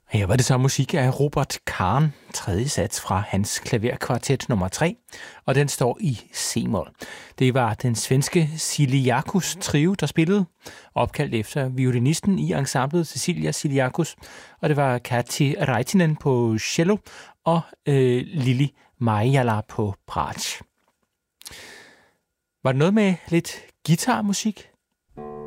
Her var det så musik af Robert Kahn, tredje sats fra hans klaverkvartet nummer 3, og den står i C-mol. Det var den svenske Ciliacus trio, der spillede, opkaldt efter violinisten i ensemblet Cecilia Ciliacus, og det var Kati Raitinen på cello og Lili Maijala på bratsch. Var det noget med lidt guitarmusik?